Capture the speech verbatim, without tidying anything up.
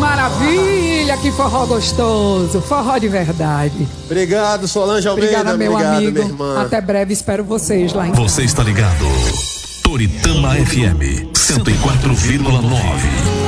maravilha, que forró gostoso, forró de verdade. Obrigado, Solange Almeida. Obrigada, meu Obrigado, amigo. minha irmã. Até breve, espero vocês lá em Você está ligado? Toritama F M cento e quatro vírgula nove.